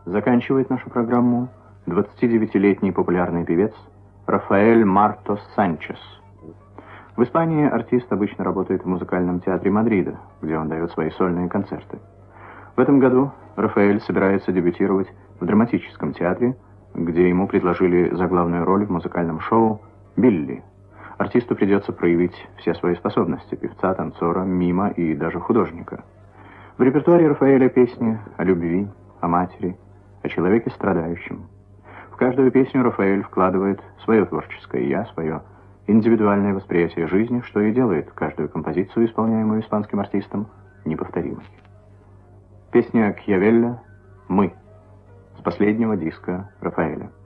Заканчивает нашу программу 29-летний популярный певец Рафаэль Мартос Санчес. В Испании артист обычно работает в музыкальном театре Мадрида, где он дает свои сольные концерты. В этом году Рафаэль собирается дебютировать в драматическом театре, где ему предложили заглавную роль в музыкальном шоу «Билли». Артисту придется проявить все свои способности – певца, танцора, мима и даже художника. В репертуаре Рафаэля песни о любви, о матери, о человеке страдающем. В каждую песню Рафаэль вкладывает свое творческое «я», свое индивидуальное восприятие жизни, что и делает каждую композицию, исполняемую испанским артистом, неповторимой. Песня Кьявелля «Мы» с последнего диска Рафаэля.